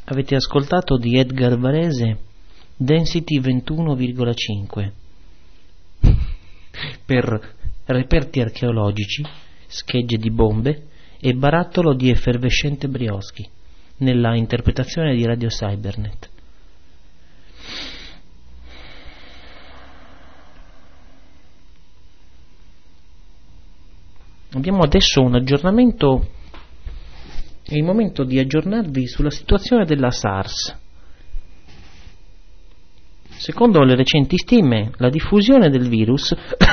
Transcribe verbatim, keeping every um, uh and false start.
Avete ascoltato di Edgar Varese Density ventuno virgola cinque per reperti archeologici, schegge di bombe e barattolo di effervescente brioschi, nella interpretazione di Radio Cybernet. Abbiamo adesso un aggiornamento, è il momento di aggiornarvi sulla situazione della SARS. Secondo le recenti stime, la diffusione del virus